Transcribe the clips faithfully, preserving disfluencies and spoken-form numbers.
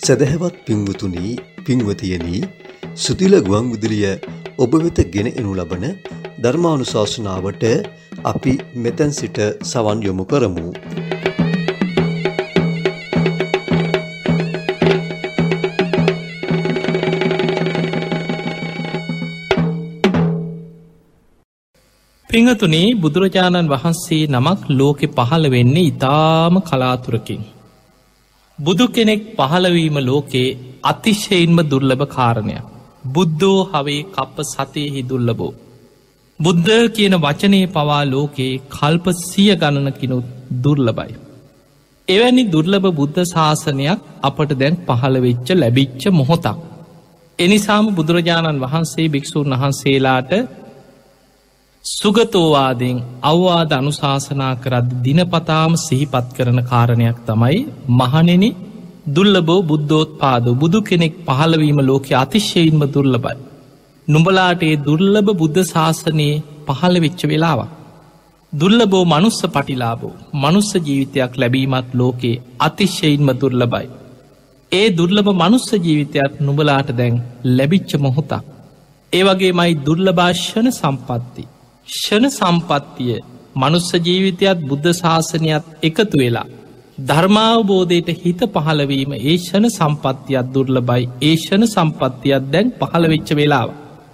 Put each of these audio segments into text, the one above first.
සදහවත් පින්වතුනි පින්වතියනි සුතිල ගුවන් විදුලිය ඔබ වෙත ගෙන එනු ලබන ධර්මානුශාසනාවට අපි මෙතෙන් සිට සවන් යොමු කරමු. පින්වතුනි බුදුරජාණන් වහන්සේ නමක් ලෝකෙ පහළ වෙන්නේ ඉතාම කලාතුරකින්. බුදු කෙනෙක් පහළවීම ලෝකේ අතිශයින්ම දුර්ලභ කාරණයක්. බුද්ධෝ හවේ කප්ප සතයෙහි දුර්ලභෝ. බුද්ධ කියන වචනය පවා ලෝකේ කල්ප සිය ගණනකිනුත් දුර්ලභයි. එවැනි දුර්ලභ බුද්ධ ශාසනයක් අපට දැන් පහළ වෙච්ච ලැබිච්ච මොහොතක්. එනිසාම බුදුරජාණන් වහන්සේ භික්‍ෂූන් වහන්සේලාට සුගතෝවාදෙන් අවවාද අනුශාසනා කරද්දි දිනපතාම සිහිපත් කරන කාරණයක් තමයි මහණෙනි දුර්ලභෝ බුද්ධෝත් පාදෝ. බුදු කෙනෙක් පහළවීම ලෝකෙ අතිශයින්ම දුර්ලභයි. නුඹලාට ඒ දුර්ලභ බුද්ධ ශාසනයේ පහළ වෙච්ච වෙලාවක්. දුර්ලභෝ මනුස්ස පටිලාබෝ මනුස්ස ජීවිතයක් ලැබීමත් ලෝකේ අතිශයින්ම දුර්ලභයි. ඒ දුර්ලභ මනුස්ස ජීවිතයක් නුඹලාට දැන් ලැබිච්ච මොහොතක්. ඒ වගේ මයි දුර්ලභාෂණ සම්පත්ති. ෂණ සම්පත්තිය මනුස්ස ජීවිතයත් බුද්ධ ශාසනයත් එකතු වෙලා ධර්මාවබෝධයට හිත පහළවීම ඒ ෂණ සම්පත්තියක් දුර්ලභයි. ඒ ෂණ සම්පත්තියක් දැන් පහළ වෙච්ච වෙලාව.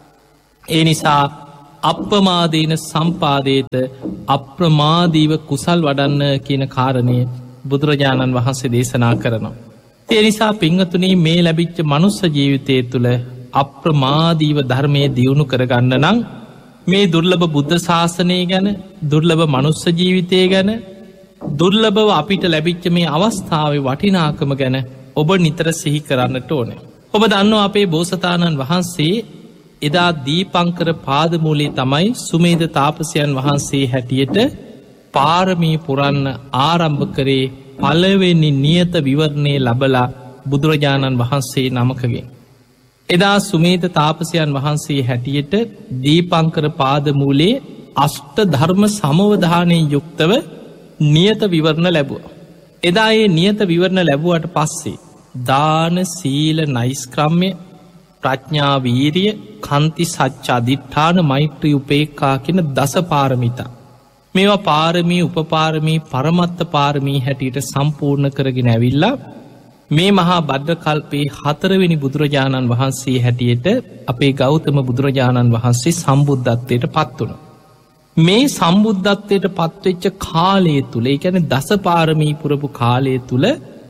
ඒ නිසා අප්‍රමාදීන සම්පාදේත අප්‍රමාදීව කුසල් වඩන්න කියන කාරණය බුදුරජාණන් වහන්සේ දේශනා කරනවා. ඒ නිසා පිංහතුනී මේ ලැබිච්ච මනුස්ස ජීවිතය තුළ අප්‍රමාදීව ධර්මය දියුණු කරගන්න නං මේ දුර්ලභ බුද්ධ ශාසනය ගැන දුර්ලභ මනුස්ස ජීවිතය ගැන දුර්ලභව අපිට ලැබිච්ච මේ අවස්ථාව වටිනාකම ගැන ඔබ නිතර සිහි කරන්නට ඕනේ. ඔබ දන්නවා අපේ බෝසතාණන් වහන්සේ එදා දීපංකර පාදමූලේ තමයි සුමේද තාපසයන් වහන්සේ හැටියට පාරමී පුරන්න ආරම්භ කරේ පළවෙනි නියත විවරණය ලබලා බුදුරජාණන් වහන්සේ නමකගෙන්. එදා සුමේද තාපසයන් වහන්සේ හැටියට දීපංකර පාදමූලේ අෂ්ට ධර්ම සමවධානය යුක්තව නියත විවරණ ලැබුව. එදා ඒ නියත විවරණ ලැබුවට පස්සේ දාන සීල නයිස්ක්‍රම්ය ප්‍රඥාවීරිය කන්ති සච්ච අධිට්ඨාන මෛත්‍රී උපේක්ඛා කියන දස පාරමිතා. මේවා පාරමී උපපාරමී පරමත්ත පාරමී හැටියට සම්පූර්ණ කරගෙන ඇවිල්ලා මේ මහා බද්දකල්පේ හතරවෙනි බුදුරජාණන් වහන්සේ හැටියට අපේ ගෞතම බුදුරජාණන් වහන්සේ සම්බුද්ධත්වයට පත් වුණ. මේ සම්බුද්ධත්වයට පත්වෙච්ච කාලය තුළ එකැන දසපාරමී පුරපු කාලය තුළ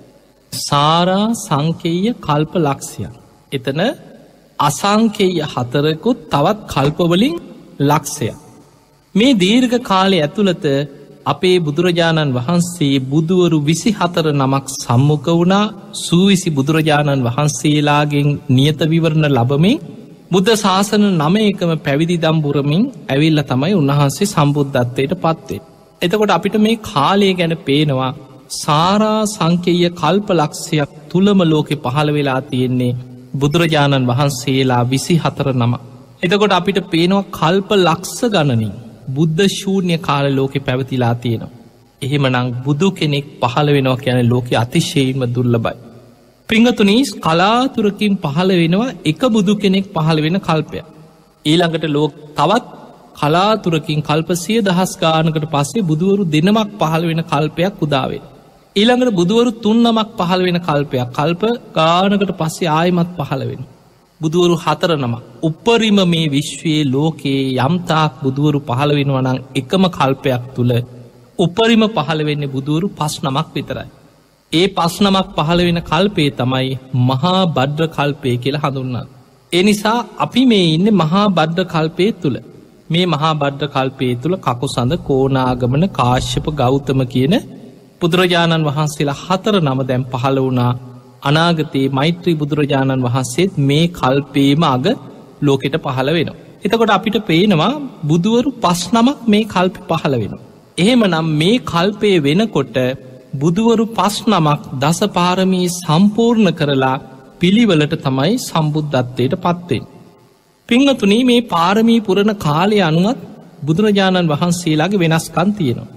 සාරා සංකේය කල්ප ලක්ෂයක්. එතන අසංකේය හතරකුත් තවත් කල්පවලින් ලක්ෂයක්. මේ දීර්ඝ කාලය ඇතුළත අපේ බුදුරජාණන් වහන්සේ බුදුවරු විසි හතර නමක් සම්මුඛ වුණා සූවිසි බුදුරජාණන් වහන්සේලාගෙන් නියත විවරණ ලබමින් බුද්ධ ශාසන නම එකම පැවිදි දම්බුරමින් ඇවිල්ල තමයි උන්වහන්සේ සම්බුද්ධත්වයට පත්වේ. එතකොට අපිට මේ කාලය ගැන පේනවා සාරා සංකේය කල්ප ලක්ෂයක් තුළම ලෝකෙ පහළ වෙලා තියෙන්නේ බුදුරජාණන් වහන්සේලා විසි හතර නම. එතකොට අපිට පේනවා කල්ප ලක්ෂ ගණනින් බුද්ධ ශූන්‍ය කාල ලෝකෙ පැවතිලා තියෙනවා. එහෙමනං බුදු කෙනෙක් පහළ වෙනවා කියන ලෝකෙ අතිශයීම දුර්ලභයි. පිංගතුනීස් කලාතුරකින් පහළ වෙනවා එක බුදු කෙනෙක් පහළ වෙන කල්පය. ඊළඟට ලෝක තවත් කලාතුරකින් කල්පසිය දහස් ගානකට පස්සේ බුදුවරු දෙනමක් පහළ වෙන කල්පයක් උදාවේ. ඊළඟට බුදුවරු තුන් නමක් පහළ වෙන කල්පයක් කල්ප ගානකට පස්සේ ආයමත් පහළ වෙන. බුදුවරු හතර නම උපරිම මේ විශ්වයේ ලෝකයේ යම්තාක් බුදුවරු පහළ වෙනවනං එකම කල්පයක් තුළ උපරිම පහළ වෙන්නේ බුදුවරු පස් නමක් විතරයි. ඒ පස් නමක් පහළ වෙන කල්පේ තමයි මහා බද්්‍ර කල්පය කියලා හඳුන්න්න. එනිසා අපි මේ ඉන්න මහා බද්්‍ර කල්පය තුළ මේ මහා බද්්‍ර කල්පය තුළ කකුසඳ කෝනාගමන කාශ්‍යප ගෞතම කියන බුදුරජාණන් වහන්සේලා හතර නම දැම් පහළ වුණා. අනාගතයේ මෛත්‍රී බුදුරජාණන් වහන්සේත් මේ කල්පේම අග ලෝකෙට පහළ වෙනවා. එතකොට අපිට පේනවා බුදුවරු පස් නමක් මේ කල්ප පහළ වෙනවා. එහෙම නම් මේ කල්පය වෙනකොට බුදුවරු පස් නමක් දසපාරමී සම්පූර්ණ කරලා පිළිවලට තමයි සම්බුද්ධත්වයට පත්වෙන්. පිංහතුනී මේ පාරමී පුරණ කාලය අනුවත් බුදුරජාණන් වහන්සේලාගේ වෙනස්කන් තියෙනවා.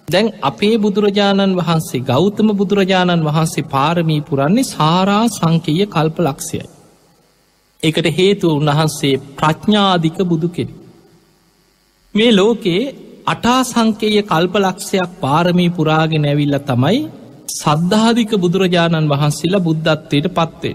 දැන් අපේ බුදුරජාණන් වහන්සේ ගෞතම බුදුරජාණන් වහන්සේ පාරමී පුරන්නේ සාරා සංකීය කල්ප ලක්ෂයයි. එකට හේතුව උන්වහන්සේ ප්‍රඥාධික බුදු කෙනෙක්. මේ ලෝකේ අටා සංකේය කල්පලක්ෂයක් පාරමී පුරාගෙන ඇවිල්ල තමයි සද්ධාධික බුදුරජාණන් වහන්සේලා බුද්ධත්වයට පත්වේ.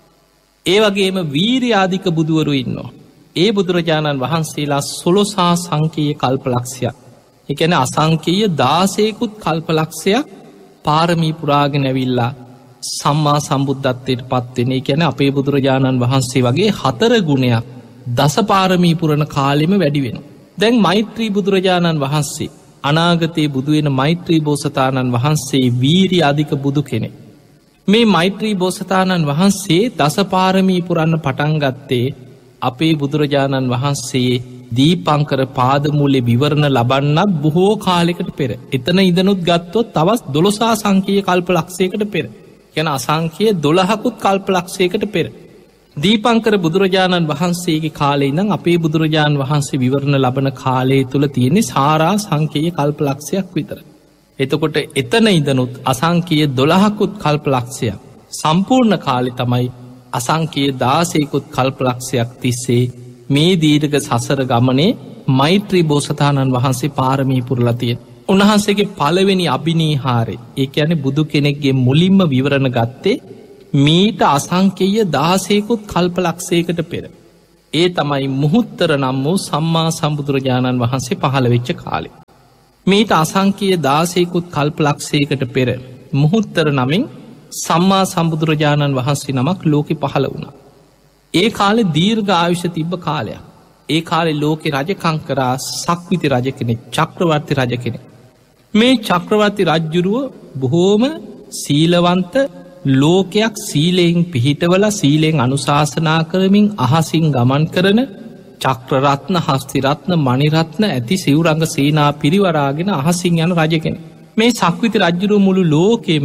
ඒ වගේම වීර්යාධික බුදුවරු ඉන්නවා. ඒ බුදුරජාණන් වහන්සේලා සොළොසා සංකේය කල්පලක්ෂයක්. එකන අසංකේය දාසයකුත් කල්පලක්ෂයක් පාරමී පුරාගෙන ඇවිල්ලා සම්මා සම්බුද්ධත්වයට පත්වෙන ගැන අපේ බුදුරජාණන් වහන්සේ වගේ හතර ගුණයක් දසපාරමී පුරණ කාලෙම වැඩි වෙන. දැන් මෛත්‍රී බුදුරජාණන් වහන්සේ අනාගතයේ බුදුවෙන මෛත්‍රී බෝසතාණන් වහන්සේ වීරි අධික බුදු කෙනෙ. මේ මෛත්‍රී බෝසතාණන් වහන්සේ දසපාරමී පුරන්න පටන්ගත්තේ අපේ බුදුරජාණන් වහන්සේ දීපංකර පාදමූලෙ විවරණ ලබන්නත් බොහෝ කාලෙකට පෙර. එතන ඉදනුත් ගත්තොත් තවස් දොළොසා සංකීය කල්ප ලක්ෂයකට පෙර. ගැන අසංකය දොළහකුත් කල්ප ලක්ෂයකට පෙර. දීපංකර බුදුරජාණන් වහන්සේගේ කාලේ ඉඳන් අපේ බුදුරජාණන් වහන්සේ විවරණ ලබන කාලය තුළ තියෙන්නේ සාරා සංකේය කල්ප ලක්ෂයක් විතර. එතකොට එතන ඉදනුත් අසංකයේ දොළහකුත් කල්ප ලක්ෂයක්. සම්පූර්ණ කාලෙ තමයි අසංකයේ දාසයකුත් කල්ප ලක්ෂයක් තිස්සේ මේ දීර්ඝ සසර ගමනේ මෛත්‍රී බෝසතාණන් වහන්සේ පාරමී පුරලතිය. උන්වහන්සේගේ පළවෙනි අභිනීහාරය ඒ ඇන බුදු කෙනෙක්ගේ මුලින්ම විවරණ ගත්තේ මීට අසංකේය දාසයකුත් කල්ප ලක්ෂයකට පෙර. ඒ තමයි මුහුත්තර නම් වූ සම්මා සම්බුදුරජාණන් වහන්සේ පහළ වෙච්ච කාලෙ. මීට අසංකයේ දාසයකුත් කල්ප ලක්ෂයකට පෙර මුහුත්තර නමින් සම්මා සම්බුදුරජාණන් වහන්සේ නමක් ලෝකෙ පහළ වුණා. ඒ කාලෙ දීර්ඝ ආයුෂ තිබ්බ කාලයක්. ඒ කාලෙ ලෝකෙ රජකංකරා සක්විති රජ කෙනෙක් චක්‍රවර්ති රජ කෙනෙක්. මේ චක්‍රවර්ති රජ්ජුරුව බොහෝම සීලවන්ත ලෝකයක් සීලයෙන් පිහිටවල සීලෙන් අනුශාසනා කරමින් අහසින් ගමන් කරන චක්‍රරත්න හස්තිරත්න මනිරත්න ඇති සිවරංග සේනා පිරිවරාගෙන අහසින් යන රජකෙන. මේ සක්විති රජ්ජුරුව මුළු ලෝකෙම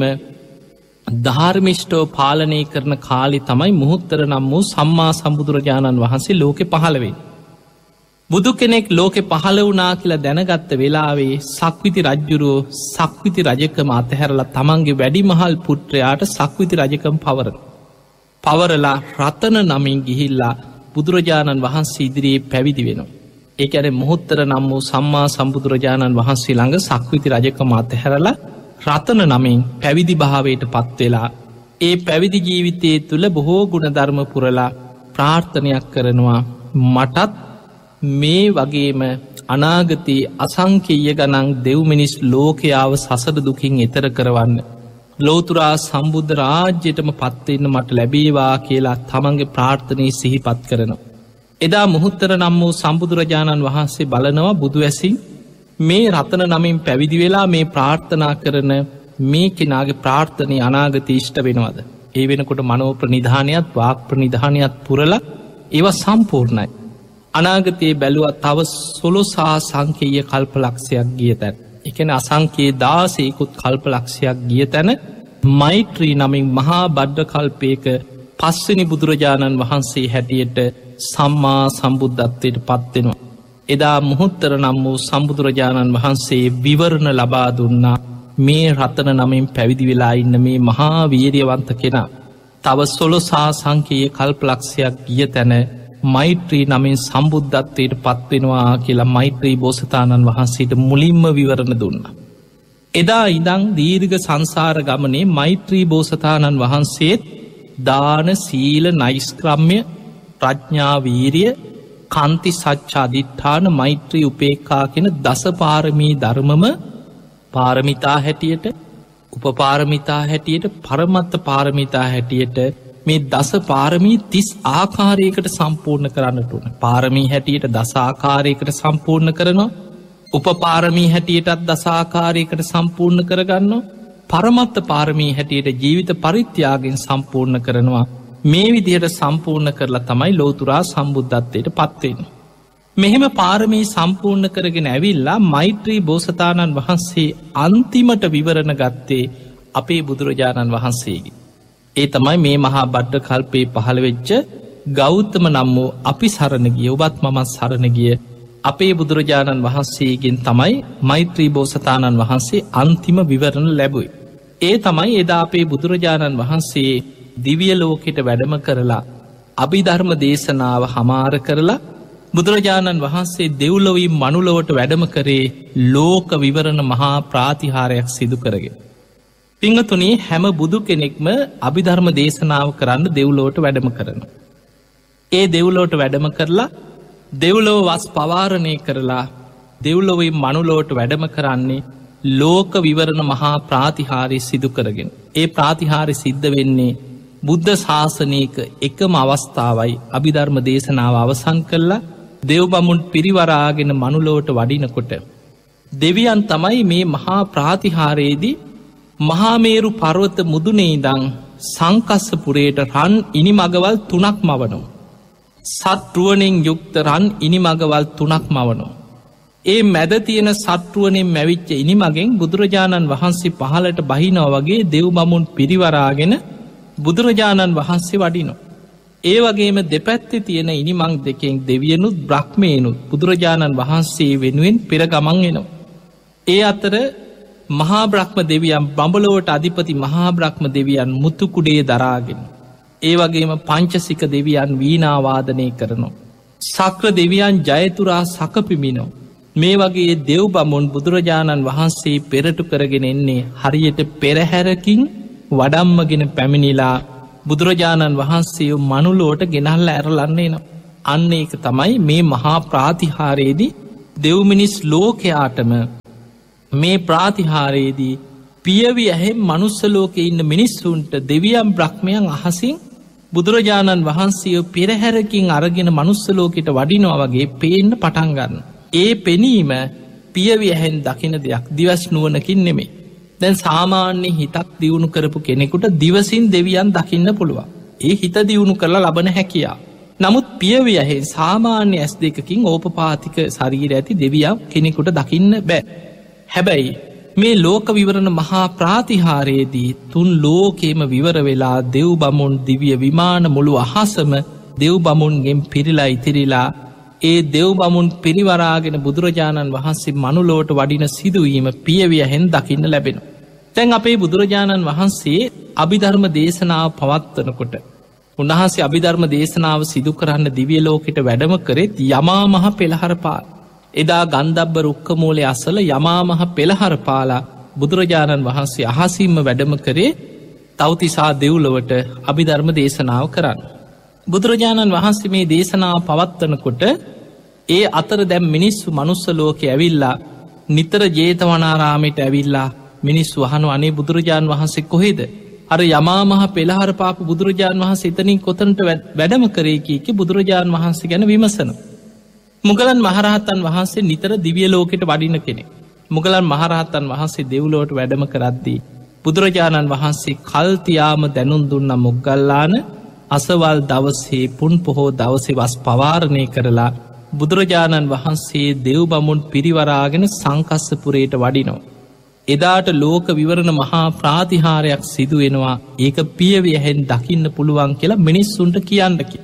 ධාර්මිෂ්ටෝ පාලනය කරන කාලි තමයි මුහුත්තර නම් වූ සම්මා සම්බුදුරජාණන් වහන්සේ ලෝකෙ පහළවෙන්. බුදු කෙනෙක් ලෝකෙ පහළ වනා කියලා දැනගත්ත වෙලාවේ සක්විති රජ්ජුරුවෝ සක්විති රජකම අතහැරලා තමන්ගේ වැඩිමහල් පුත්‍රයාට සක්විති රජකම් පවරන. පවරලා රතන නමින් ගිහිල්ලා බුදුරජාණන් වහන්සේ ඉදිරියේ පැවිදි වෙනවා. ඒ ඇන මුහුත්තර නම් වූ සම්මා සම්බුදුරජාණන් වහන්සේ ළඟ සක්විති රජකම අතහැරලා රතන නමින් පැවිදි භාවයට පත්වෙලා ඒ පැවිදි ජීවිතය තුළ බොහෝ ගුණධර්ම පුරලා ප්‍රාර්ථනයක් කරනවා මටත් මේ වගේම අනාගතයේ අසංකීය ගනන් දෙව්මිනිස් ලෝකයාව සසර දුකින් එතර කරවන්න. ලෝතුරා සම්බුද්ධ රාජ්‍යයටම පත්වෙන්න මට ලැබේවා කියලා තමන්ගේ ප්‍රාර්ථනය සිහිපත් කරනවා. එදා මුහුත්තර නම් වූ සම්බුදුරජාණන් වහන්සේ බලනවා බුදු ඇසින් මේ රතන නමින් පැවිදි වෙලා මේ ප්‍රාර්ථනා කරන මේ කෙනාගේ ප්‍රාර්ථනය අනාගත ඉෂ්ට වෙනවද. ඒ වෙනකොට මනෝ ප්‍රනිධානයත් වාක් ප්‍රනිධානයත් පුරල ඒව සම්පූර්ණයි. අනාගතයේ බැලුවත් තව සොළොසා සංකේය කල්ප ලක්ෂයක් ගිය තැන්. එකන අසංකයේ දාසයකුත් කල්ප ලක්ෂයක් ගිය තැන මෛත්‍රී නමින් මහා බද්ධ කල්පයක පස්වනි බුදුරජාණන් වහන්සේ හැටියට සම්මා සම්බුද්ධත්වයට පත්වෙනවා. එදා මුහුත්තර නම් වූ සම්බුදුරජාණන් වහන්සේ විවරණ ලබා දුන්නා මේ රතන නමින් පැවිදි වෙලා ඉන්න මේ මහා වීරියවන්ත කෙනා. තව සොළොසා සංකයේ කල්පලක්ෂයක් ගිය තැන මෛත්‍රී නමින් සම්බුද්ධත්වයට පත්වෙනවා කියලා මෛත්‍රී බෝසතාණන් වහන්සේට මුලින්ම විවරණ දුන්න. එදා ඉදං දීර්ඝ සංසාර ගමනේ මෛත්‍රී බෝසතාණන් වහන්සේත් දාන සීල නෛස්ක්‍රම්ය ප්‍රඥාවීරිය කන්ති සච්චාධිට්ඨාන මෛත්‍රී උපේක්ඛා කියෙන දසපාරමී ධර්මම පාරමිතා හැටියට උපපාරමිතා හැටියට පරමත්ත පාරමිතා හැටියට මේ දස පාරමී තිස් ආකාරයකට සම්පූර්ණ කරන්නට වන. පාරමී හැටියට දසාකාරයකට සම්පූර්ණ කරනවා. උපපාරමී හැටියටත් දසාකාරයකට සම්පූර්ණ කරගන්න. පරමත්ත පාරමී හැටියට ජීවිත පරිත්‍යාගෙන් සම්පූර්ණ කරනවා. මේ විදිහට සම්පූර්ණ කරලා තමයි ලෝතුරා සම්බුද්ධත්වයට පත්වෙන. මෙහෙම පාරමී සම්පූර්ණ කරගෙන ඇවිල්ලා මෛත්‍රී බෝසතාණන් වහන්සේ අන්තිමට විවරණ ගත්තේ අපේ බුදුරජාණන් වහන්සේගේ. ඒ තමයි මේ මහා බද්ධ කල්පයේ පහළ වෙච්ච ගෞතම නම් වූ අපි සරණ ගිය ඔබත් මමත් සරණ ගිය අපේ බුදුරජාණන් වහන්සේගෙන් තමයි මෛත්‍රී බෝසතාණන් වහන්සේ අන්තිම විවරණ ලැබුයි. ඒ තමයි එදා අපේ බුදුරජාණන් වහන්සේ දිවිය ලෝකෙට වැඩම කරලා අභිධර්ම දේශනාව හමාර කරලා බුදුරජාණන් වහන්සේ දෙව්ලොවින් මනුලොවට වැඩම කරේ ලෝක විවරණ මහා ප්‍රාතිහාරයක් සිදු කරගෙන. පිංහතුනේ හැම බුදු කෙනෙක්ම අභිධර්ම දේශනාව කරන්න දෙව්ලෝට වැඩම කරන. ඒ දෙව්ලෝට වැඩම කරලා දෙව්ලෝ වස් පවාරණය කරලා දෙව්ලොවින් මනුලෝට වැඩම කරන්නේ ලෝක විවරණ මහා ප්‍රාතිහාරය සිදු කරගෙන. ඒ ප්‍රාතිහාරය සිද්ධ වෙන්නේ බුද්ධ ශාසනයක එකම අවස්ථාවයි අභිධර්ම දේශනාව අවසන් කරලා දෙව්බමුන් පිරිවරාගෙන මනුලෝට වඩිනකොට. දෙවියන් තමයි මේ මහා ප්‍රාතිහාරයේදී මහාමේරු පර්වත මුදුනේදං සංකස්සපුරයට රන් ඉනි මගවල් තුනක් මවනෝ. සත්රුවනෙන් යුක්ත රන් ඉනි මගවල් තුනක් මවනෝ. ඒ මැද තියෙන සත්රුවනෙන් මැවිච්ච ඉනිමගෙන් බුදුරජාණන් වහන්සේ පහලට බහිනෝ වගේ දෙව්බමුන් පිරිවරාගෙන බුදුරජාණන් වහන්සේ වඩිනෝ. ඒ වගේම දෙපැත්තේ තියෙන ඉනිමං දෙකෙන් දෙවියනුත් බ්‍රහ්මයනුත් බුදුරජාණන් වහන්සේ වෙනුවෙන් පෙර ගමන් එනවා. ඒ අතර මහාබ්‍රහ්ම දෙවියන් බඹලොවට අධිපති මහාබ්‍රහ්ම දෙවියන් මුතුකුඩේ දරාගෙන. ඒ වගේම පංචසික දෙවියන් වීනාවාදනය කරනවා. සක්‍ර දෙවියන් ජයතුරා සකපිමිනෝ. මේ වගේ දෙව් බමුන් බුදුරජාණන් වහන්සේ පෙරටු කරගෙන එන්නේ හරියට පෙරහැරකින් වඩම්මගෙන පැමිණිලා බුදුරජාණන් වහන්සේ මනුලෝට ගෙනල්ල ඇරලන්නේ නම්. අන්න ඒක තමයි මේ මහා ප්‍රාතිහාරයේදී දෙව්මිනිස් ලෝකයාටම මේ ප්‍රාතිහාරයේදී පියවි ඇහෙම් මනුස්සලෝක ඉන්න මිනිස්සුන්ට දෙවියම් බ්‍රහ්මයන් අහසින් බුදුරජාණන් වහන්සේ පෙරහැරකින් අරගෙන මනුස්සලෝකට වඩිනවා වගේ පේන්න පටන්ගන්න. ඒ පෙනීම පියවි ඇහෙන් දකින දෙයක් දිවස් නුවනකින් නෙමේ. දැන් සාමාන්‍ය හිතක් දියුණු කරපු කෙනෙකුට දිවසින් දෙවියන් දකින්න පුළුවන්. ඒ හිත දියුණු කරලා ලබන හැකියා. නමුත් පියවි ඇහෙන් සාමාන්‍ය ඇස් දෙකකින් ඕපපාතික ශරීර ඇති දෙවියම් කෙනෙකුට දකින්න බෑ. හැබැයි මේ ලෝක විවරණ මහා ප්‍රාතිහාරයේදී තුන් ලෝකේම විවර වෙලා දෙව් බමුන් දිවිය විමාන මුළු අහසම දෙව් බමුන්ගෙන් පිරිලා ඉතිරිලා ඒ දෙව් බමුන් පිරිවරාගෙන බුදුරජාණන් වහන්සේ මනුලෝට වඩින සිදුවීම පියවියහෙන් දකින්න ලැබෙන. තැන් අපේ බුදුරජාණන් වහන්සේ අභිධර්ම දේශනාව පවත්වනකොට. උන්වහන්සේ අභිධර්ම දේශනාව සිදු කරන්න දිවිය ලෝකෙට වැඩම කරෙත් යමා මහ පෙළහරපාල. එදා ගන්ධබ්බ රුක්කමූලය අසල යමාමහ පෙළහර පාලා බුදුරජාණන් වහන්සේ අහසිම්ම වැඩම කරේ තවතිසා දෙව්ලොවට අභිධර්ම දේශනාව කරන්න. බුදුරජාණන් වහන්සේ මේ දේශනාව පවත්වනකොට ඒ අතර දැම් මිනිස්සු මනුස්සලෝක ඇවිල්ලා නිතර ජේතවනාරාමයට ඇවිල්ලා මිනිස්සු වහනු අනේ බුදුරජාණන් වහන්සේ කොහෙද. අර යමාමහ පෙළහර පාපු බුදුරජාණන් වහන්සේ එතනින් කොතනට වැඩම කරේකීකි බුදුරජාණන් වහන්සේ ගැන විමසන. මුගලන් මහරහතන් වහන්සේ නිතර දිවිය ලෝකෙට වඩින කෙනෙ. මුගලන් මහරහතන් වහන්සේ දෙව්ලෝට වැඩම කරද්දී. බුදුරජාණන් වහන්සේ කල්තියාම දැනුන් දුන්න මුගල්ලාන අසවල් දවසේ පුන් පොහෝ දවසේ වස් පවාරණය කරලා බුදුරජාණන් වහන්සේ දෙව් බමුන් පිරිවරාගෙන සංකස්සපුරයට වඩිනෝ. එදාට ලෝක විවරණ මහා ප්‍රාතිහාරයක් සිදුවෙනවා ඒක පියවියහෙන් දකින්න පුළුවන් කියලා මිනිස්සුන්ට කියන්නකි.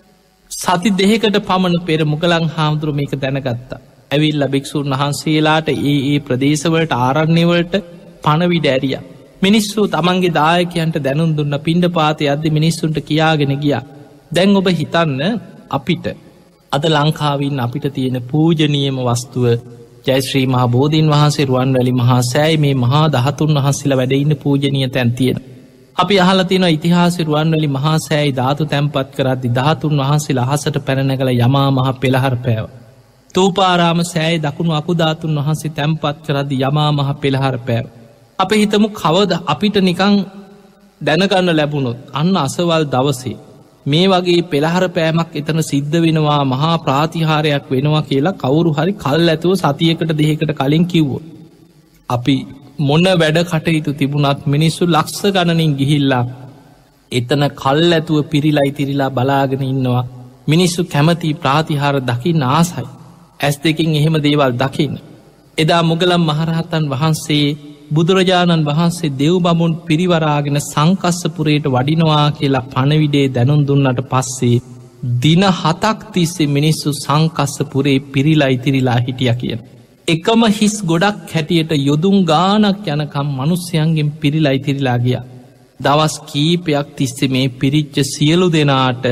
සති දෙහකට පමණ පෙර මුගලන් හාමුදුරුව මේක දැනගත්තා. ඇවිල්ල භික්‍ෂූන් වහන්සේලාට ඒ ඒ ප්‍රදේශවලට ආරණ්‍යවලට පණවිඩ ඇරිය. මිනිස්සු තමන්ගේ දායකයන්ට දැනුම් දුන්න පිණ්ඩ පාතය අද මිනිස්සුන්ට කියාගෙන ගිය. දැන් ඔබ හිතන්න අපිට අද ලංකාවින් අපිට තියෙන පූජනියම වස්තුව ජයශ්‍රී මහා බෝධීන් වහන්සේ රුවන් වැලි මහා සෑයි මේ මහා දහතුන් වහන්සේලා වැඩඉන්න පූජනීය තැන් තියෙන. අපි අහලතින ඉතිහාසි රුවන්වැලි මහා සෑයි ධාතු තැන්පත් කරද්දි ධාතුන් වහන්සේ අහසට පැරණගල යමා මහ පෙළහර පෑව. තූපාරාම සෑයි දකුණු අකුධාතුන් වහන්සේ තැන්පත් කරද්දි යමා මහ පෙළහර පෑව. අප හිතමු කවද අපිට නිකං දැනගන්න ලැබුණොත් අන්න අසවල් දවසේ මේ වගේ පෙළහර පෑමක් එතන සිද්ධ වෙනවා මහා ප්‍රාතිහාරයක් වෙනවා කියලා කවුරු හරි කල් ඇතුව සතියකට දෙහකට කලින් කිව්වෝ. අපි මොන්න වැඩ කටයුතු තිබුණත් මිනිස්සු ලක්ෂ ගණනින් ගිහිල්ලා එතන කල් ඇතුව පිරිලයි තිරිලා බලාගෙන ඉන්නවා. මිනිස්සු කැමති ප්‍රාතිහාර දකින්න ආසයි. ඇස් දෙකින් එහෙම දේවල් දකින්න. එදා මුගලම් මහරහතන් වහන්සේ බුදුරජාණන් වහන්සේ දෙව් බමුන් පිරිවරාගෙන සංකස්සපුරයට වඩිනවා කියලා පණවිඩේ දැනුම් දුන්නට පස්සේ දින හතක් තිස්සේ මිනිස්සු සංකස්සපුරේ පිරිලා ඉතිරිලා හිටිය කියන. එකම හිස් ගොඩක් හැටියට යොදුන් ගානක් යනකම් මනුස්්‍යයන්ගෙන් පිරිලා ඉතිරිලා ගිය. දවස් කීපයක් තිස්සේ මේ පිරිච්ච සියලු දෙනාට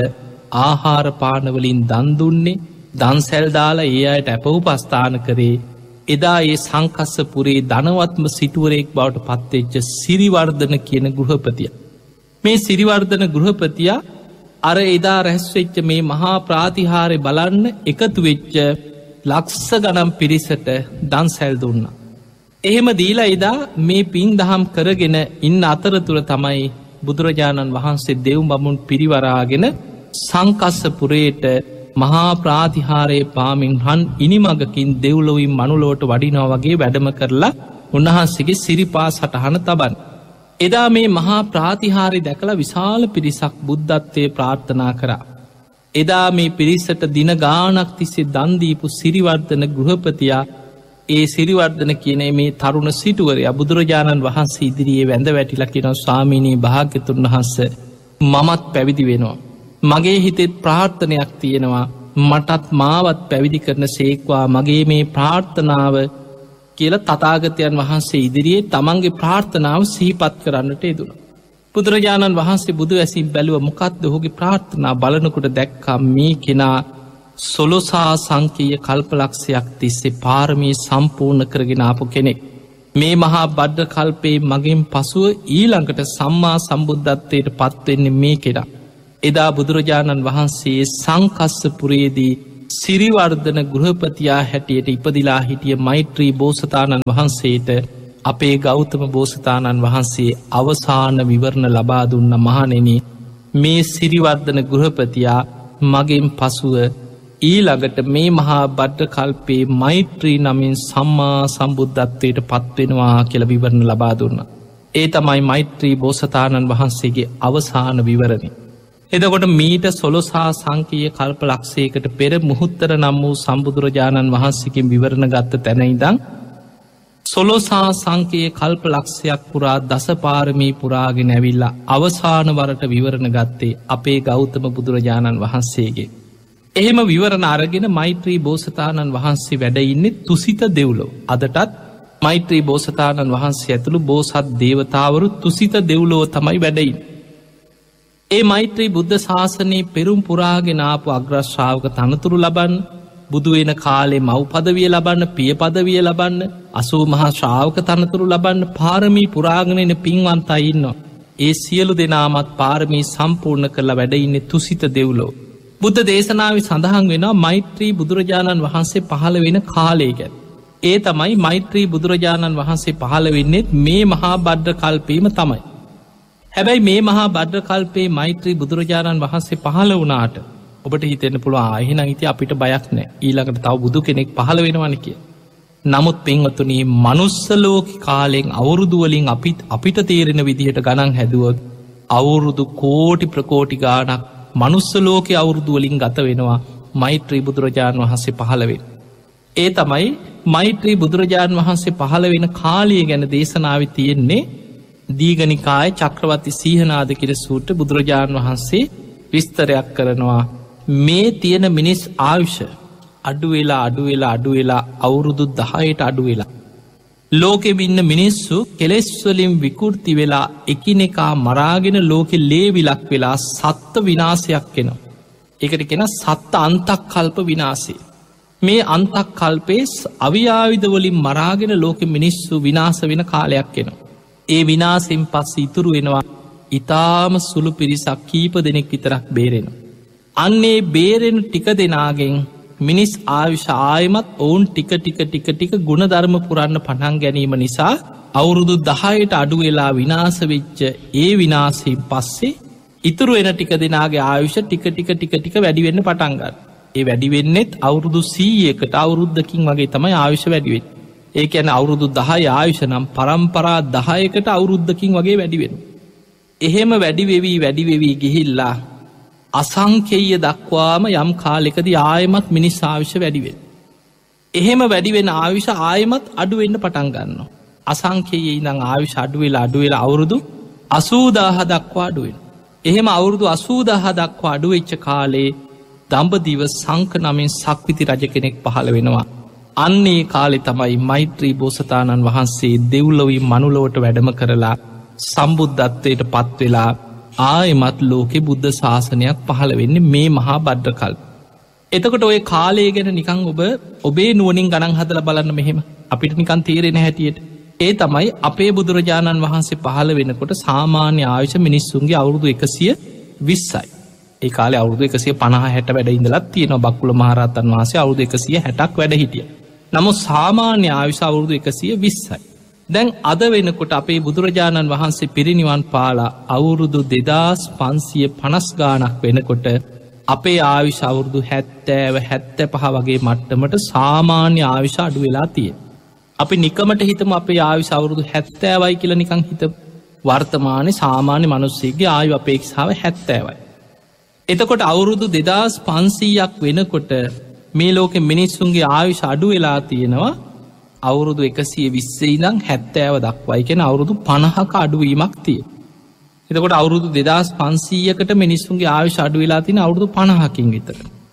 ආහාරපානවලින් දන්දුන්නේ දන්සැල්දාලා ඒ අයට ඇපහු පස්ථාන කරේ. එදා ඒ සංකස්සපුරේ ධනවත්ම සිටුවරෙක් බවට පත්වෙච්ච සිරිවර්ධන කියන ගෘහපතිය. මේ සිරිවර්ධන ගෘහපතිය අර එදා රැස්වෙච්ච මේ මහා ප්‍රාතිහාරය බලන්න එකතු වෙච්ච ලක්ෂ ගනම් පිරිසට දන්සැල් දුන්න. එහෙම දීලා එදා මේ පින් දහම් කරගෙන ඉන්න අතරතුර තමයි බුදුරජාණන් වහන්සේ දෙව් බමුන් පිරිවරාගෙන සංකස්සපුරේට මහා ප්‍රාතිහාරයේ පාමින් රන් ඉනිමගකින් දෙව්ලොවින් මනුලෝට වඩිනෝ වගේ වැඩම කරලා උන්වහන්සේගේ සිරිපා සටහන තබන්. එදා මේ මහා ප්‍රාතිහාරි දැකළ විශාල පිරිසක් බුද්ධත්වය ප්‍රාර්ථනා කරා. එදා මේ පිරිසට දින ගානක් තිස්සේ දන්දීපු සිරිවර්ධන ගෘහපතියා ඒ සිරිවර්ධන කියන මේ තරුණ සිටුවරය බුදුරජාණන් වහන්සේ ඉදිරියේ වැඳ වැටිලා කියන ස්වාමීනී භාග්‍යතුන් වහන්ස මමත් පැවිදි වෙනවා. මගේ හිතෙත් ප්‍රාර්ථනයක් තියෙනවා මටත් මාවත් පැවිදි කරන සේක්වා මගේ මේ ප්‍රාර්ථනාව කියල තතාගතයන් වහන්සේ ඉදිරියේ තමන්ගේ ප්‍රාර්ථනාව සහිපත් කරන්නට යෙදුණ. බුදුරජාණන් වහන්සේ බුදු ඇසින් බැලුව මොකක්ද ඔහුගේ ප්‍රාර්ථනා බලනකොට දැක්කම් මේ කෙනා සොලොසා සංකීය කල්පලක්ෂයක් තිස්සේ පාරමී සම්පූර්ණ කරගෙන ආපු කෙනෙක්. මේ මහා බද්ධ කල්පේ මගින් පසුව ඊළඟට සම්මා සම්බුද්ධත්වයට පත්වෙන්නේ මේ කෙනා. එදා බුදුරජාණන් වහන්සේ සංකස්සපුරේදී සිරිවර්ධන ගෘහපතියා හැටියට ඉපදිලා හිටිය මෛත්‍රී බෝසතාණන් වහන්සේට අපේ ගෞතම බෝසතාණන් වහන්සේ අවසාන විවරණ ලබා දුන්න මහනෙන මේ සිරිවර්ධන ගෘහපතියා මගෙන් පසුව ඊළඟට මේ මහා බද්ධ කල්පේ මෛත්‍රී නමින් සම්මා සම්බුද්ධත්වයට පත්වෙනවා කියල විවරණ ලබා දුන්න. ඒ තමයි මෛත්‍රී බෝසතාණන් වහන්සේගේ අවසාන විවරණි. එදකොට මීට සොලොසා සංකීය කල්ප ලක්ෂයකට පෙර මුහුත්තර නම් වූ සම්බුදුරජාණන් වහන්සේකින් විවරණ ගත්ත තැනයිදං සොලොසා සංකයේ කල්ප ලක්ෂයක් පුරා දසපාරමී පුරාගෙන ඇවිල්ලා අවසාන වරට විවරණ ගත්තේ අපේ ගෞතම බුදුරජාණන් වහන්සේගේ. එහෙම විවරණ අරගෙන මෛත්‍රී බෝසතාණන් වහන්සේ වැඩඉන්නේ තුසිත දෙව්ලෝ. අදටත් මෛත්‍රී බෝසතාණන් වහන්සේ ඇතුළු බෝසත් දේවතාවරු තුසිත දෙව්ලෝ තමයි වැඩයින්. ඒ මෛත්‍රී බුද්ධ ශාසනයේ පෙරුම් පුරාගෙන ආපු අග්‍රශ්‍රාවක තනතුරු ලබන්න බුදුවෙන කාලේ මව් පදවිය ලබන්න පිය පදවිය ලබන්න අසූ මහා ශ්‍රාවක තනතුරු ලබන්න පාරමී පුරාගෙනෙන පින්වන්තයින්නවා. ඒ සියලු දෙනාමත් පාරමී සම්පූර්ණ කරලා වැඩඉන්න තුසිත දෙව්ලෝ. බුද්ධ දේශනාව සඳහන් වෙන මෛත්‍රී බුදුරජාණන් වහන්සේ පහළ වෙන කාලේ ගැන. ඒ තමයි මෛත්‍රී බුදුරජාණන් වහන්සේ පහළ වෙන්නෙත් මේ මහා බද්ධ කල්පීම තමයි. හැබැයි මේ මහා බද්ධ කල්පේ මෛත්‍රී බුදුරජාණන් වහන්සේ පහළ වනාට ඔබට හිතෙන පුළුව ආහෙන ඉති අපිට බයක් නෑ ඊළඟට තව බුදු කෙනෙක් පහළ වෙනවන කිය. නමුත් පෙන්වතුනී මනුස්සලෝක කාලෙෙන් අවුරුදුවලින් අපිත් අපිට තේරෙන විදිහට ගණන් හැදුවත් අවුරුදු කෝටි ප්‍රකෝටි ගානක් මනුස්සලෝක අවුරුදුවලින් ගත වෙනවා මෛත්‍රී බුදුරජාණන් වහන්සේ පහළවෙන්. ඒ තමයි මෛත්‍රී බුදුරජාණන් වහන්සේ පහළ වෙන කාලය ගැන දේශනාව තියෙන්නේ දීගනිකාය චක්‍රවති සීහනාද කිර සූට බුදුරජාණන් වහන්සේ විස්තරයක් කරනවා මේ තියෙන මිනිස් ආයුෂ අඩුවෙලා අඩුවෙලා අඩුවෙලා අවුරුදු දහයට අඩුවෙලා. ලෝකෙමින්න මිනිස්සු කෙලෙස්වලින් විකෘති වෙලා එකිනෙකා මරාගෙන ලෝකෙ ලේවිලක් වෙලා සත්ත විනාසයක් කෙනවා. එකට කෙන සත්ත අන්තක් කල්ප විනාසේ. මේ අන්තක් කල්පේස් අවියාවිදවලින් මරාගෙන ලෝකෙ මිනිස්සු විනාස වෙන කාලයක් කෙනවා. ඒ විනාසෙන් පස්ස ඉතුරු වෙනවා ඉතාම සුළු පිරිසක් කීප දෙනෙක් විතරක් බේරෙන. අන්නේ බේරෙන ටික දෙනාගෙන් මිනිස් ආවිශ ආයමත් ඔවුන් ටික ටික ටික ටික ගුණධර්ම පුරන්න පටන් ගැනීම නිසා අවුරුදු දහයට අඩුවෙලා විනාස වෙච්ච ඒ විනාසයෙන් පස්සේ ඉතුරු එන ටික දෙනාගේ ආයුෂ ටික ටික ටික ටික වැඩිවෙන්න පටන්ගන්න. ඒ වැඩිවෙන්නෙත් අවුරුදු සීයකට අවුරුද්ධකින් වගේ තමයි ආවිශ වැඩිවෙන්. ඒක ඇන අවුරුදු දහය ආයුෂ නම් පරම්පරා දහයකට අවුරුද්ධකින් වගේ වැඩිවෙන. එහෙම වැඩිවෙවී වැඩිවෙවී ගිහිල්ලා අසංකෙය දක්වාම යම් කාලෙකද ආයමත් මිනිස් ආවිෂ වැඩිවෙන්. එහෙම වැඩිවෙන ආවිෂ ආයමත් අඩුවෙන්න පටන්ගන්න. අසංකයේ ඉඳං ආවිෂ අඩුවෙලා අඩුවෙලා අවුරුදු අසූදාහ දක්වා අඩුවෙන්. එහෙම අවුරුදු අසූදාහ දක්වා අඩුවෙච්ච කාලේ දඹදිව සංක නමින් සක්විති රජ කෙනෙක් පහළ වෙනවා. අන්නේ කාලෙ තමයි මෛත්‍රී බෝසතාණන් වහන්සේ දෙව්ලොවින් මනුලොවට වැඩම කරලා සම්බුද්ධත්වයට පත්වෙලා ආයමත් ලෝකෙ බුද්ධ ශාසනයක් පහළ වෙන්නේ මේ මහා බද්්‍රකල්. එතකොට ඔය කාලය ගැන නිකං ඔබ ඔබේ නුවනින් ගණන් හදල බලන්න මෙහෙම අපිට නිකන් තීරෙන හැටියට. ඒ තමයි අපේ බුදුරජාණන් වහන්සේ පහළ වෙනකොට සාමාන්‍ය ආයුෂ මිනිස්සුන්ගේ අවුරුදු එකසිය විස්සයි. ඒ කාලේ අවුරුදු එකසිය පනහ හැට වැඩ ඉඳලත් තියෙන බක්කුල මහරහතන් වහන්සේ අවුරුදු එකසිය හැටක් වැඩ හිටිය. නමුත් සාමාන්‍ය ආයුෂ අවුරුදු එකසිය විස්සයි. දැන් අද වෙනකොට අපේ බුදුරජාණන් වහන්සේ පිරිනිවන් පාලා අවුරුදු දෙදාස් පන්සිය පනස් ගානක් වෙනකොට අපේ ආවිශ අවුරුදු හැත්තෑව හැත්ත පහ වගේ මට්ටමට සාමාන්‍ය ආවිශ අඩු වෙලා තිය. අපි නිකමට හිතම අපේ ආවිශ අවුරුදු හැත්තෑවයි කියල නිකං හිත වර්තමානය සාමාන්‍ය මනුස්සේගේ ආයු අපේක්ෂාව හැත්තෑවයි. එතකොට අවුරුදු දෙදාස් පන්සීයක් වෙනකොට මේ ලෝක මිනිස්සුන්ගේ ආවිශ අඩු වෙලා තියෙනවා අවුරුදු එකසිය විස්සේ ඉදං හැත්තෑව දක්වයි කියෙන අවුරුදු පණහක අඩුවීමක් තිය. එතකොට අවුරුදු දෙදස් පන්සීයකට මිනිස්සුන්ගේ ආවිශ අඩු වෙලා තින අවුරුදු පණහකින් විතර.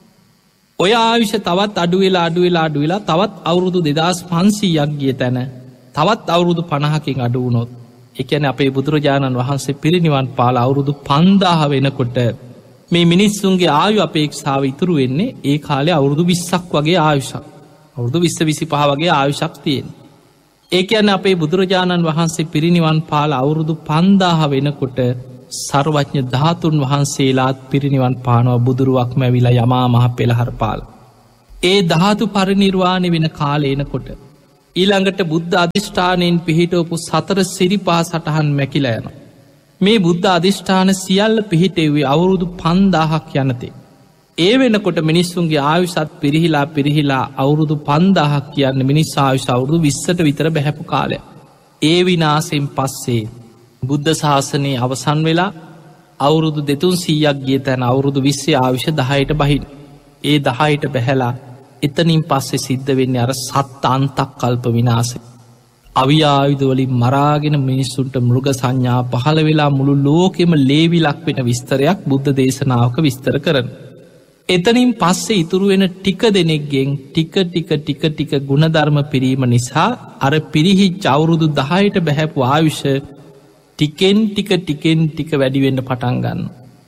ඔය ආවිශ තවත් අඩුවෙලා අඩුවෙලා අඩුවෙලා තවත් අවුරුදු දෙදස් පන්සීයක් ගිය තැන තවත් අවුරුදු පණහකින් අඩුවනොත් එකන අපේ බුදුරජාණන් වහන්සේ පිරිනිවන් පාල අවුරුදු පන්දාහ වෙනකොට මේ මිනිස්සුන්ගේ ආයු අපේක්ෂාව ඉතුරු වෙන්නේ ඒ කාලේ අවුරුදු විස්සක් වගේ ආයුෂක්. අවුරුදු විස්ස විසි පහ වගේ ආයුෂක් තියෙන්. ඒක යන්න අපේ බුදුරජාණන් වහන්සේ පිරිනිවන් පාල අවුරුදු පන්දාහ වෙනකොට සර්වඥ ධාතුන් වහන්සේලාත් පිරිනිවන් පානව බුදුරුවක් මැවිලා යමා මහ පෙළහර පාල. ඒ ධාතු පරිනිර්වාණය වෙන කාලේනකොට. ඊළඟට බුද්ධ අධිෂ්ඨානයෙන් පිහිටවපු සතර සිරිපා සටහන් මැකිලා යන. මේ බුද්ධ අධිෂ්ඨාන සියල්ල පිහිටෙවේ අවුරුදු පන්දාහක් යනතේ. ඒ වෙනකොට මිනිස්සුන්ගේ ආයුෂත් පිරිහිලා පිරිහිලා අවුරුදු පන්දාහක් කියන්න මිනිස් ආයුෂ අවුරුදු විස්සට විතර බැහැපු කාලය. ඒ විනාසෙන් පස්සේ බුද්ධ ශාසනයේ අවසන් වෙලා අවුරුදු දෙතුන් සීයක් ගිය තැන අවුරුදු විස්සේ ආවිෂ දහයට බහින්. ඒ දහයට බැහැලා එතනින් පස්සේ සිද්ධ වෙන්නේ අර සත්ත අන්තක් කල්ප විනාසේ. අවියායුධවලින් මරාගෙන මිනිස්සුන්ට මෘග සංඥා පහළ වෙලා මුළු ලෝකෙම ලේවිලක් වෙන විස්තරයක් බුද්ධ දේශනාවක විස්තර කරන. එතනින් පස්සේ ඉතුරු වෙන ටික දෙනෙක්ගෙන් ටික ටික ටික ටික ගුණධර්ම පිරීම නිසා අර පිරිහි චවුරුදු දහයට බැහැපු ආවිෂ ටිකෙන් ටික ටිකෙන් ටික වැඩිවෙන්න පටන්ගන්න.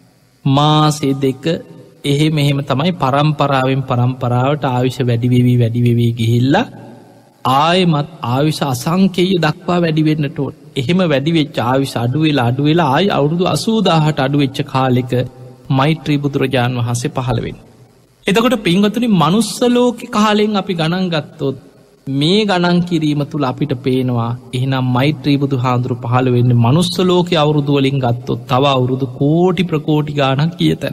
මාසේ දෙක එහෙ මෙහෙම තමයි පරම්පරාවෙන් පරම්පරාවට ආවිෂ වැඩිවෙවී වැඩිවෙවී ගිහිල්ලා ආයමත් ආවිශ අසංකේය දක්වා වැඩිවෙන්නට ඕට. එහෙම වැඩිවෙච්ච ආවිශ අඩුවෙලා අඩුවෙලා ආය අවුරුදු අසූදාහට අඩුවෙච්ච කාලෙක මෛත්‍රී බුදුරජාණන් වහන්සේ පහළවෙන්. එතකොට පින්වතුනි මනුස්සලෝක කාලෙන් අපි ගණන් ගත්තොත් මේ ගණන් කිරීම තුළ අපිට පේනවා එහෙනම් මෛත්‍රී බුදු හාදුරු පහළ වෙන්න මනුස්සලෝක අවුරුදුවලින් ගත්තොත් තව අවුරුදු කෝටි ප්‍රකෝටි ගානක් කියතැන්.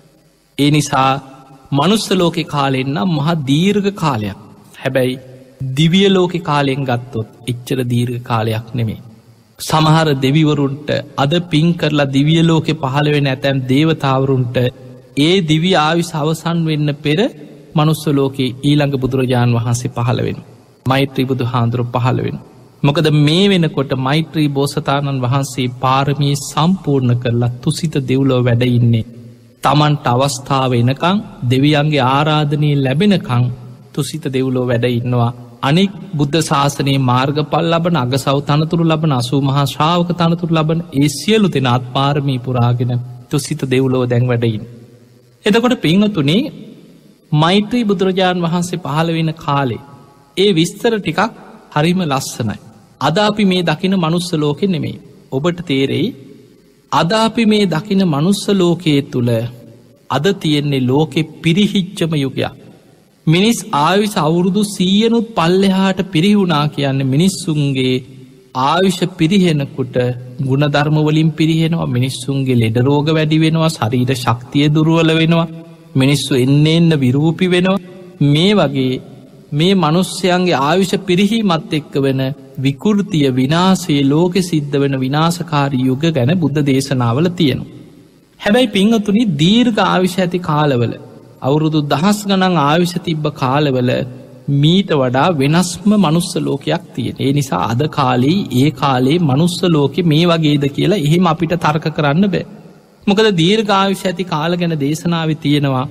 ඒ නිසා මනුස්සලෝක කාලෙන්නම් මහ දීර්ඝ කාලයක්. හැබැයි දිවිය ලෝක කාලයෙන් ගත්තොත් එච්චර දීර්ඝ කාලයක් නෙමේ. සමහර දෙවිවරුන්ට අද පින් කරලා දිවිය ලෝකෙ පහළ වෙන ඇතැම් දේවතාවරුන්ට ඒ දිවි ආවිශ අවසන් වෙන්න පෙර මනුස්සලෝකයේ ඊළඟ බුදුරජාණන් වහන්සේ පහළ වෙන. මෛත්‍රී බුදු හාන්දුරු පහළ වෙන. මොකද මේ වෙනකොට මෛත්‍රී බෝසතාණන් වහන්සේ පාරමී සම්පූර්ණ කරලා තුසිත දෙව්ලෝ වැඩඉන්නේ. තමන්ට අවස්ථාව එනකං දෙවියන්ගේ ආරාධනය ලැබෙනකං තුසිත දෙව්ලෝ වැඩ ඉන්නවා. අනික් බුද්ධ ශාසනයේ මාර්ග පල් ලබන අගසව් තනතුරු ලබන අසූ මහා ශ්‍රාවක තනතුරු ලබන ඒ සියලු දෙනාත් පාරමී පුරාගෙන තුසිත දෙව්ලෝ දැන් වැඩයින්. එතකොට පිංහතුනේ මෛත්‍රී බුදුරජාණන් වහන්සේ පහළ වෙන කාලේ ඒ විස්තර ටිකක් හරිම ලස්සනයි. අද අපි මේ දකින මනුස්ස ලෝකෙ නෙමෙයි. ඔබට තේරෙයි අද අපි මේ දකින මනුස්ස ලෝකයේ තුළ අද තියෙන්නේ ලෝකෙ පිරිහිච්චම යුගයක්. මිනිස් ආවිශ අවුරුදු සීයනුත් පල්ලෙහාට පිරිහුණා කියන්න මිනිස්සුන්ගේ ආවිෂ පිරිහෙනකුට ගුණධර්මවලින් පිරිහෙනවා මිනිස්සුන්ගේ ලෙඩරෝග වැඩි වෙනවා ශරීර ශක්තිය දුරුවල වෙනවා මිනිස්සු එන්න එන්න විරූපි වෙනවා මේ වගේ මේ මනුස්්‍යයන්ගේ ආවිෂ පිරිහීමත් එක්ක වෙන විකෘතිය විනාසේ ලෝකෙ සිද්ධ වෙන විනාශකාරී යුග ගැන බුද්ධ දේශනාවල තියෙනවා. හැබැයි පිංහතුනි දීර්ඝ ආවිෂ ඇති කාලවල අවුරුදු දහස් ගණන් ආවිෂ තිබ්බ කාලවල මීට වඩා වෙනස්ම මනුස්ස ලෝකයක් තියෙන. ඒ නිසා අද කාලේ ඒ කාලේ මනුස්ස ලෝකෙ මේ වගේද කියලා එහෙම අපිට තර්ක කරන්න බෑ. මොකද දීර්ඝ ආවිෂ ඇති කාල ගැන දේශනාව තියෙනවා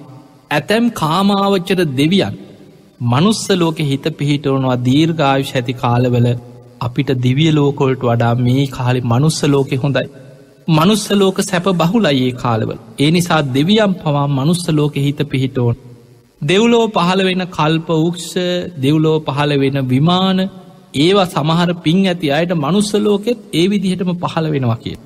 ඇතැම් කාමාවච්චර දෙවියන් මනුස්ස ලෝක හිත පිහිටවනවා දීර්ඝායුෂ ඇති කාලවල අපිට දිවිය ලෝකොල්ට වඩා මේ කාලෙ මනුස්ස ලෝකෙ හොඳයි. මනුස්ස ලෝක සැප බහුලයේ කාලවල. ඒ නිසා දෙවියම් පවා මනුස්ස ලෝක හිත පිහිටෝන්. දෙව්ලෝ පහළ වෙන කල්ප උක්ෂ දෙව්ලෝ පහළ වෙන විමාන ඒවා සමහර පින් ඇති අයට මනුස්ස ලෝකෙත් ඒ විදිහටම පහළ වෙනවා කිය.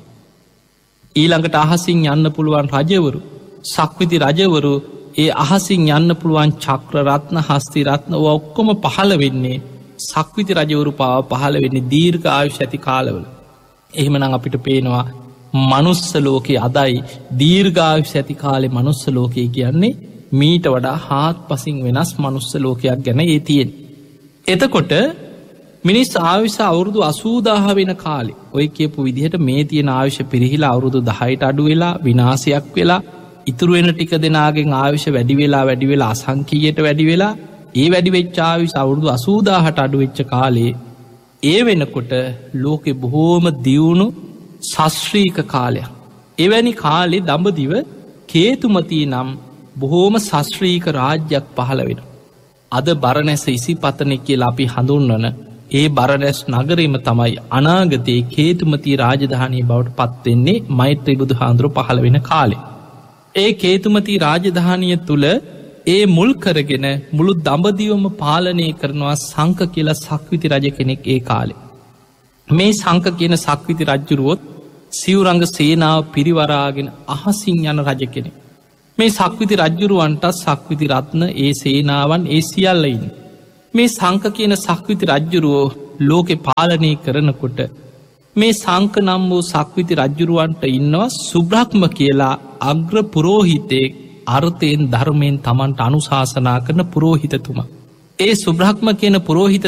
ඊළඟට අහසින් යන්න පුළුවන් රජවරු සක්විති රජවරු ඒ අහසින් යන්න පුළුවන් චක්‍ර රත්න හස්ති රත්න ඔක්කොම පහළ වෙන්නේ සක්විති රජවරු පව පහළ වෙන්නේ දීර්ඝ ආයුෂ ඇති කාලවල. එහෙමනම් අපිට පේනවා මනුස්ස ලෝකයේ අදයි දීර්ඝායුෂ ඇති කාලේ මනුස්ස ලෝකයේ කියන්නේ මීට වඩා හාත් පසින් වෙනස් මනුස්ස ලෝකයක් ගැන ඒ තියෙන්. එතකොට මිනිස් ආවිශ අවුරුදු අසූදාහ වෙන කාලේ ඔය කියපු විදිහට මේ තියෙන ආවිශ පිරිහිලා අවුරුදු දහයට අඩු වෙලා විනාසයක් වෙලා ඉතුරුවෙන ටික දෙනාගෙන් ආවිශ වැඩි වෙලා වැඩි වෙලා අසංකීයට වැඩි වෙලා ඒ වැඩි වෙච්චාවිශ අවුරුදු අසූදාහට අඩුවෙච්ච කාලේ ඒ වෙනකොට ලෝකෙ බොහෝම දියුණු ශස්ත්‍රීක කාලයක්. එවැනි කාලේ දඹදිව කේතුමතී නම් බොහෝම ශස්ත්‍රීක රාජ්‍යයක් පහළ වෙන. අද බරණැස ඉසිපතනෙ කියලා අපි හඳුන්වන ඒ බරණැස් නගරම තමයි අනාගතයේ කේතුමති රාජධානී බවට පත්වෙන්නේ මෛත්‍රී බුදු හාන්දුරු පහළ වෙන කාලේ. ඒ කේතුමති රාජධානිය තුළ ඒ මුල් කරගෙන මුළු දඹදිවම පාලනය කරනවා සංක කියලා සක්විති රජ කෙනෙක් ඒ කාලේ. මේ සංක කියන සක්විති රජ්ජුරුවොත් සිවරංග සේනාව පිරිවරාගෙන අහසින් යන රජ කෙනෙ. මේ සක්විති රජ්ජුරුවන්ටත් සක්විති රත්න ඒ සේනාවන් ඒ සියල්ලයින්. මේ සංක කියන සක්විති රජ්ජුරුවෝ ලෝකෙ පාලනය කරනකොට මේ සංක නම් වූ සක්විති රජ්ජුරුවන්ට ඉන්නවා සුබ්‍රහ්ම කියලා අග්‍ර පුරෝහිතයෙක් අර්ථයෙන් ධර්මයෙන් තමන්ට අනුශාසනා කරන පුරෝහිතතුමා. ඒ සුබ්‍රහ්ම කියන පුරෝහිත